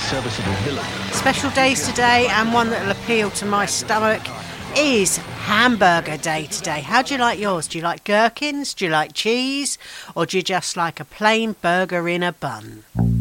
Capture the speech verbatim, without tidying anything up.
serviceable villain. Special days today, and one that will appeal to my stomach is Hamburger Day today. How do you like yours? Do you like gherkins? Do you like cheese? Or do you just like a plain burger in a bun?